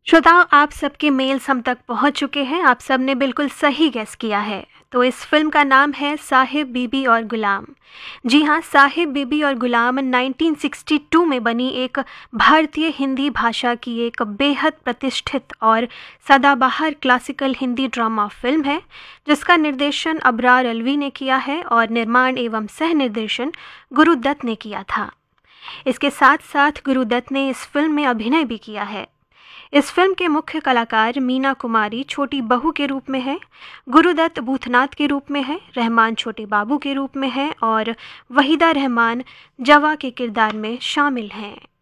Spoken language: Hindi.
श्रोताओं, आप सबके मेल्स हम तक पहुंच चुके हैं। आप सब ने बिल्कुल सही गेस किया है। तो इस फिल्म का नाम है साहिब बीबी और गुलाम। जी हाँ, साहिब बीबी और गुलाम 1962 में बनी एक भारतीय हिंदी भाषा की एक बेहद प्रतिष्ठित और सदाबहार क्लासिकल हिंदी ड्रामा फिल्म है, जिसका निर्देशन अबरार अलवी ने किया है और निर्माण एवं सह निर्देशन गुरुदत्त ने किया था। इसके साथ साथ गुरुदत्त ने इस फिल्म में अभिनय भी किया है। इस फिल्म के मुख्य कलाकार मीना कुमारी छोटी बहू के रूप में हैं, गुरुदत्त भूतनाथ के रूप में हैं, रहमान छोटे बाबू के रूप में हैं और वहीदा रहमान जवा के किरदार में शामिल हैं।